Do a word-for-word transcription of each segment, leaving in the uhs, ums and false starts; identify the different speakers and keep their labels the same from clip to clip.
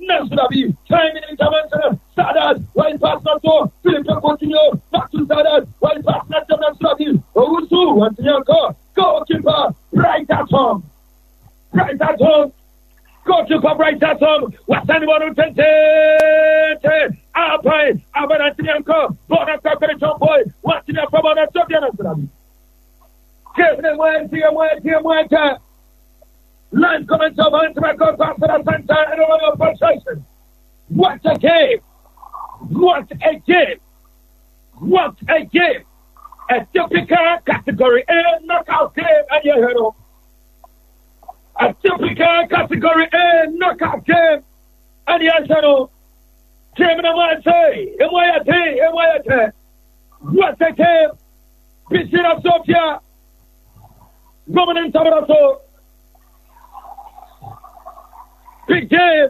Speaker 1: Nasrabi, time in intervention, Sadat, while pass not so, Philip continue, back to Sadat, while pass not to Nasrabi, Owusu, and Yanko, goalkeeper, right at home, right at home, goalkeeper, right at home, what's anyone who can take? Alpine, Abanatianko, Bonaka, Tom Boy, what's in your problem? Nasrabi. Kevin, where, dear, where, dear, where, line comments of Antimaco Pastor Santa and all frustration. What a game! What a game! What a game! A typical category A knockout game and you hero. A typical category A knockout game and you hero. Game number one say, M Y A T, M Y A T. What a game! Bishop of Sofia. Government Tabraso. Big game.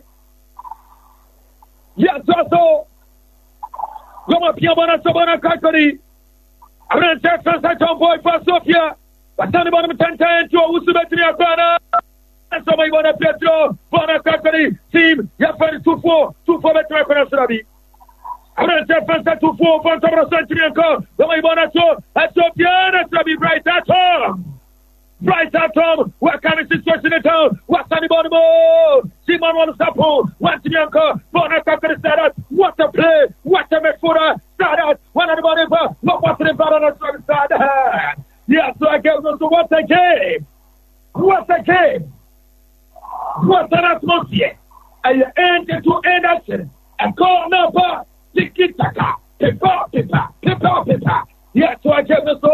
Speaker 1: Yes, also. Goma Piabana Sabana Kakari. I'm going to check first Tom Boy for Sofia. But then about the ten to Usumetria Bana. And somebody want to Petro, Bana Kakari, team. Yafari two four, two four Metro Sarabi. I'm going to check first two four for Sabra Century and Call. Somebody want to show. And Sofia, Sarabi right at home. Right at home, what kind of situation in town? What's on the bottom? Simon wants to pull. What's the anchor? Bonaka to start out. What a play! What a make for us! Start out. One of the bottom. What was the bottom of the start? Yeah, so I gave them to what a game! What a game! What an atmosphere! And you end to end action. And call number. Tiki taka. Pipa, pipa, pipa, pipa. Yeah, so I gave them so.